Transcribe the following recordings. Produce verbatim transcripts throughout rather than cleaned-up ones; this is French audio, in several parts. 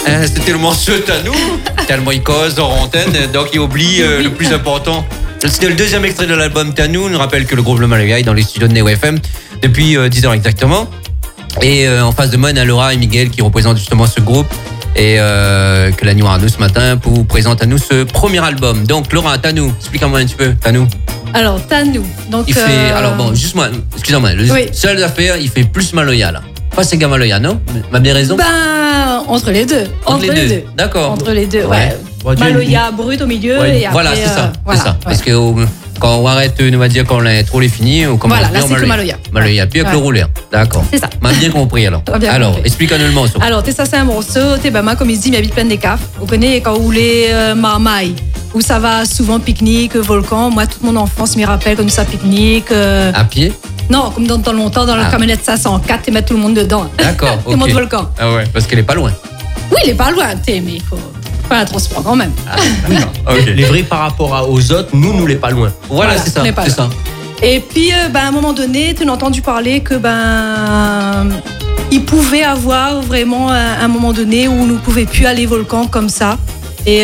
Euh, C'était le morceau Tanou. Tellement il cause en antenne, donc il oublie euh, le plus important. C'était le deuxième extrait de l'album Tanou. On rappelle que le groupe Le Maloya est dans les studios de Neo F M depuis euh, dix ans exactement. Et euh, en face de moi, on a Laura et Miguel qui représentent justement ce groupe. Et euh, que la Nuit à nous ce matin pour vous présenter à nous ce premier album. Donc Laura, Tanou, explique-moi un petit peu, Tanou. Alors, Tanou. Donc, il fait, euh... alors bon, juste moi, excusez-moi, le oui. seul affaire, il fait plus Maloya là. Pas Sega Maloya, non? M'a bien raison? Ben, entre les deux. Entre, entre les, les deux. deux. D'accord. Entre les deux, ouais. ouais. Maloya brut au milieu ouais. et après. Voilà, c'est ça. Euh, voilà, c'est ça. Ouais. Parce que euh, quand on arrête, on va dire qu'on l'a trop les fini, on commence voilà, là, c'est Maloya. que Maloya. Maloya, puis avec ouais. le rouleur. D'accord. C'est ça. M'a bien compris alors. Bien alors, compris. explique-nous le morceau. Alors, t'es ça, c'est un morceau. T'es ben, moi, comme il dit, m'habite plein des caves. Vous connaissez quand vous voulez euh, Marmaille, où ça va souvent pique-nique, volcan. Moi, toute mon enfance m'y rappelle comme ça, pique-nique. Euh... À pied? Non, comme dans, dans longtemps, dans la ah. camionnette cinq cent quatre, et mettre tout le monde dedans. D'accord. Tout le monde volcan. Ah ouais, parce qu'elle est pas loin. Oui, il est pas loin, t'es, mais il faut pas un transport quand même. Ah, okay. Les vrais par rapport à, aux autres, nous, nous les pas loin. Voilà, voilà c'est ça. C'est ça. Et puis, euh, ben, à un moment donné, tu as entendu parler que ben, il pouvait avoir vraiment un, un moment donné où nous ne pouvions plus aller volcan comme ça, et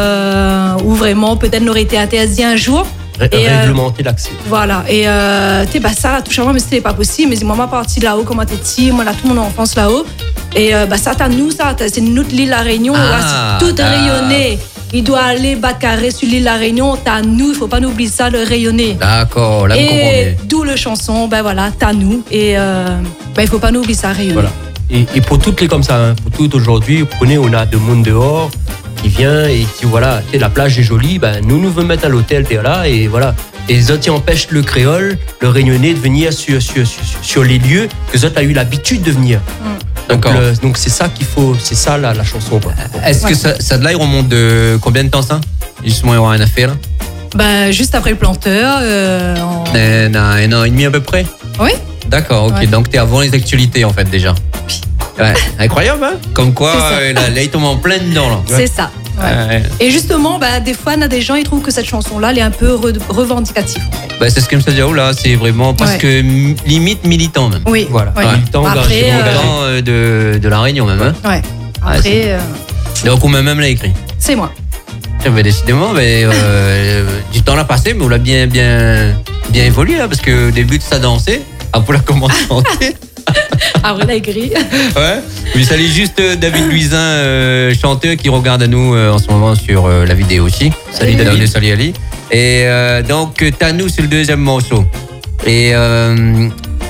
euh, où vraiment peut-être n'aurait été interdit un jour. Ré- et réglementer euh, l'accès. Voilà. Et euh, tu sais, bah, ça, tout simplement, mais c'était pas possible. Mais moi, ma partie là-haut, comment t'es petit, moi, là, toute mon enfance là-haut. Et euh, bah, ça, t'as nous, ça, t'as, c'est notre l'île La Réunion, ah, là, c'est tout ah. rayonné. Il doit aller battre carré sur l'île La Réunion. T'as nous, il faut pas nous oublier ça, le rayonner. D'accord, là, vous comprenez. Et d'où le chanson, ben voilà, t'as nous. Et euh, ben, il faut pas nous oublier ça, rayonner. Voilà. Et, et pour toutes les comme ça, hein, pour toutes aujourd'hui, vous prenez, on a de monde dehors qui vient et qui, voilà, la plage est jolie, ben, nous, nous veut mettre à l'hôtel, t'es là, et voilà. Et les autres, ils empêchent le créole, le réunionnais de venir sur, sur, sur, sur les lieux que les autres ont eu l'habitude de venir. Mm. Donc, le, donc c'est ça qu'il faut, c'est ça la, la chanson. Quoi. Est-ce ouais. que ça, ça de là, il remonte de combien de temps ça? Justement, il y aura une affaire. Ben, juste après le planteur. Euh, en... un, an, un an et demi à peu près? Oui. D'accord, ok. Ouais. Donc t'es avant les actualités en fait déjà. Ouais. Incroyable, hein? Comme quoi, euh, là, là, il tombe en plein dedans. Là. C'est ça. Ouais. Ouais. Et justement, bah, des fois, il y a des gens, ils trouvent que cette chanson-là, elle est un peu re- revendicative. En fait. Bah, c'est ce que je me suis dit, là, c'est vraiment presque ouais. m- limite militant même. Oui. Voilà. Ouais. Ouais. Militant, après, euh... de, de la Réunion même. Hein. Ouais. Après. Ouais, euh... Donc, on m'a même l'a écrit. C'est moi. Mais décidément, mais, euh, du temps l'a passé, mais on l'a bien, bien, bien évolué, là, parce que au début, ça dansait, après, on a commencé à chanter. Après, la grille. Ouais. Je salue juste David Luisin, euh, chanteur, qui regarde à nous euh, en ce moment sur euh, la vidéo aussi. Salut David et salut Ali. Et euh, donc, Tanou, c'est le deuxième morceau. Et euh,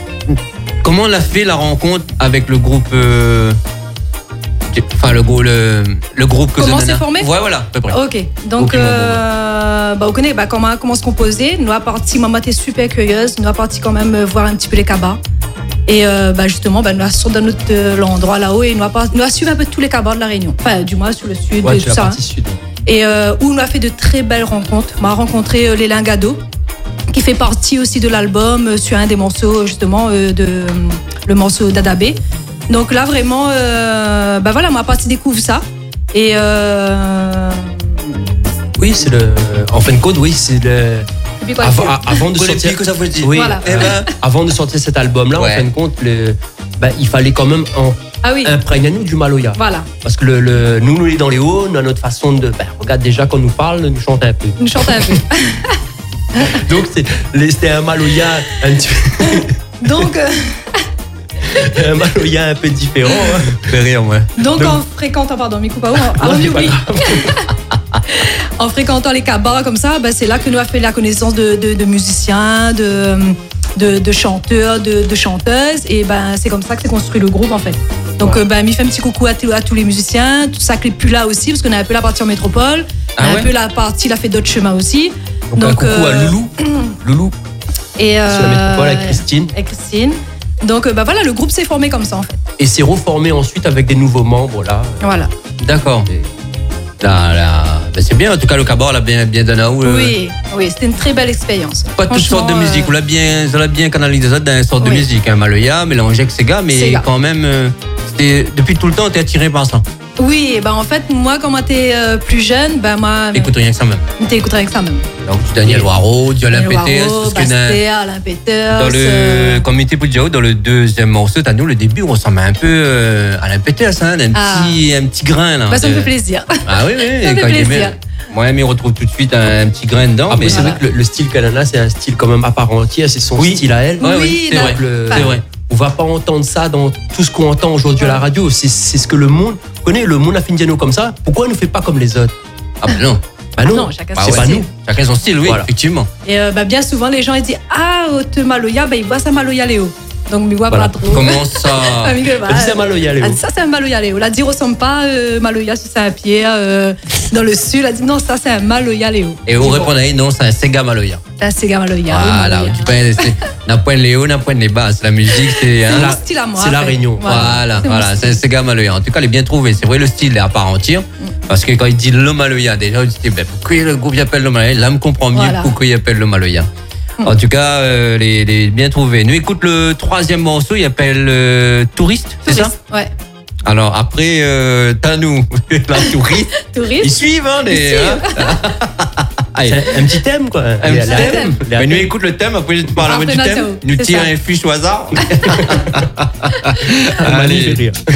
comment on a fait la rencontre avec le groupe euh, Enfin, le, le, le groupe que Comment c'est formé? Ouais, voilà, à peu près. Ok. Donc, euh, bah, vous connaissez bah, comment, comment se composer. Nous, à partir, maman était super curieuse. Nous, à partir quand même voir un petit peu les cabas. Et euh, bah, justement, bah, nous avons dans notre euh, l'endroit là-haut et nous avons suivi un peu tous les cabas de la Réunion. Enfin, du moins sur le sud ouais, et tout la ça. Partie sud. Et euh, où nous a fait de très belles rencontres. On a rencontré euh, les Lingado, qui fait partie aussi de l'album euh, sur un des morceaux justement euh, de euh, le morceau d'Adabé. Donc là vraiment, euh, bah voilà, ma partie découvre ça. Et euh... oui, c'est le. En fin de compte, oui, c'est le. Quoi, avant, avant de sortir, que ça veut dire. Oui, voilà. euh, ben, avant de sortir cet album-là, ouais. En fin de compte, le, ben, il fallait quand même en, ah oui. imprégner nous du Maloya. Voilà. Parce que le, le, nous, nous, les dans les hauts, on a notre façon de. Ben, regarde déjà quand on nous parle, nous chante un peu. Nous chante un peu. Donc c'est, c'était un Maloya un petit peu. Donc. Euh... un Maloya un peu différent. Hein. Fais rire, ouais. Donc, Donc en fréquentant, pardon, mes coups, avant d'oublier. En fréquentant les cabas comme ça, bah, c'est là que nous avons fait la connaissance de, de, de musiciens, de, de, de chanteurs, de, de chanteuses. Et ben, c'est comme ça que s'est construit le groupe en fait. Donc, ouais. euh, bah, m'y fait un petit coucou à, t- à tous les musiciens, tout ça qui est plus là aussi, parce qu'on a un peu la partie en métropole, ah on a ouais. un peu la partie, la fait d'autres chemins aussi. Donc, Donc un coucou euh, à Loulou. Loulou. Et euh, sur la métropole avec Christine. Avec Christine. Donc, bah voilà, le groupe s'est formé comme ça en fait. Et s'est reformé ensuite avec des nouveaux membres là. Voilà. D'accord. Et... Là, là, ben c'est bien, en tout cas, le cabaret l'a bien, bien donné à vous. Oui, oui, c'était une très belle expérience. Pas toutes sortes de musique, euh... on l'a bien, on l'a bien canalisé dans une sorte oui. de musique. Hein, Maloya, mélangé avec Sega, mais Sega. Quand même, euh, c'était, depuis tout le temps, on était attiré par ça. Oui, ben en fait, moi, quand j'étais euh, plus jeune, ben moi, Écoute rien que ça même. t'écoutais avec ça même. Donc, tu Daniel Waro, tu Alain Péter, Waro, c'est ce que dans- Bastet, Alain Peters. dans le, euh, comme était pour Jao, dans le deuxième morceau, t'as nous, le début, on ressemble un peu euh, à Alain Péter, ça, un Ah. petit, un petit grain, là. bah, ça me de- fait plaisir. Ah oui, oui, Ça me fait quand il est plaisir. bien. Moi, mais on retrouve tout de suite un, un petit grain dedans. Après, mais c'est voilà. vrai que le, le style qu'elle a, c'est un style quand même à part entière, c'est son Oui. style à elle. Ouais, Oui, oui, c'est non, vrai. Le- C'est vrai. On va pas entendre ça dans tout ce qu'on entend aujourd'hui à la radio. C'est c'est ce que le monde connaît. Le monde a fait une piano comme ça. Pourquoi il ne fait pas comme les autres? Ah, bah non. Bah non, non, chacun Bah son c'est pas style. nous. Chacun son style, oui, Voilà. effectivement. Et euh, bah, bien souvent, les gens ils disent ah, au te Maloya, bah, ils voient ça Maloya Léo. Donc, ils voient Voilà. pas trop. Comment ça Ah, mais que, bah, Elle dit, c'est Maloya, Léo. elle dit, ça, c'est un Maloya Léo. La dit ressemble pas euh, Maloya sur Saint-Pierre, euh, dans le sud. Elle dit non, ça, c'est un Maloya Léo. Et vous Bon, répondez, non, c'est un Sega Maloya. là, c'est gars Maloya. oui, Voilà, Maloya. tu peux, c'est- n'a point les hauts, n'a point les basses. La musique, c'est. C'est hein, mon la- style à moi. c'est la en fait. Réunion. Voilà, c'est mon voilà, style. c'est Sega Maloya. En tout cas, il est bien trouvé. C'est vrai, le style est à part entière. Parce que quand il dit le Maloya, déjà, il se dit, ben, pourquoi le groupe il appelle le Maloya? Là, me comprend mieux Voilà. pourquoi il appelle le Maloya. En tout cas, euh, les, les bien trouvé. Nous écoute le troisième morceau, il appelle euh, Touriste, c'est ça? Touriste, ouais. Alors après, euh, t'as nous, la touriste. Ils Touriste. suivent, hein, les. Ils hein. Allez. C'est un, un petit thème, quoi. Un Les- petit les- thème. les- Mais nous écoute le thème, après je te parle Après, du Nathalie, thème. Nous c'est tire ça. un fiche au hasard. Ah, Manu, Allez. fait rire.